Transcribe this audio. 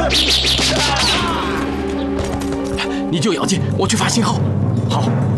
你就咬紧，我去发信号。 好。